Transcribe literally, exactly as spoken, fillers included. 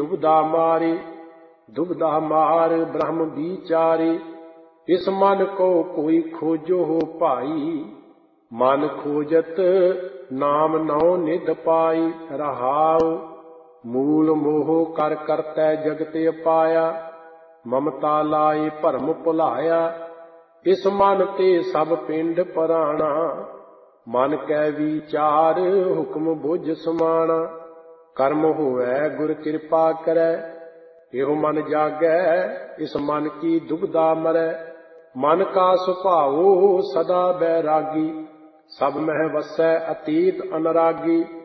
दुबदा मारे। दुबदा मार ब्रह्म विचारे, इस मन को कोई खोजो हो भाई। मन खोजत नाम नौ निध पाई। रहाओ मूल मोह कर करतै जगत अपाया। ममता लाए भरम भुलाया, इस मन ते सब पिंड पराणा। मन कै विचार हुक्म बुझ समाना। कर्म होवै गुर कृपा करै, एहो मन जागै इस मन की दुबदा मरै। मन का सुभाओ सदा बैरागी, सब मह वसै अतीत अनुरागी।